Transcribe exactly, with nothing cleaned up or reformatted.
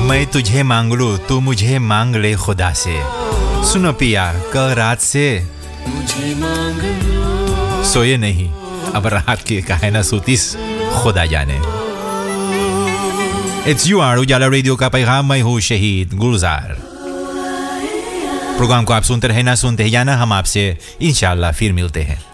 मैं तुझे मांग लूं, तू मुझे मांग ले खुदा से। सुनो पिया, कल रात से सोए नहीं, अब रात की काहे ना सोतीस खुदा जाने। It's you are Ujala radio का पैगाम, मैं हूँ शहीद गुलजार। प्रोग्राम को आप सुनते रहे ना सुनते जाना, हम आपसे इंशाअल्लाह फिर मिलते हैं।